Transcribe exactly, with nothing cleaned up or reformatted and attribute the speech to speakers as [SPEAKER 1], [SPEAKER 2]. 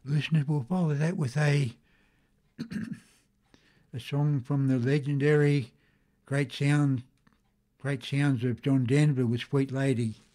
[SPEAKER 1] Listeners, we'll follow that with a a song from the legendary Great Sound, Great Sounds of John Denver with Sweet Lady.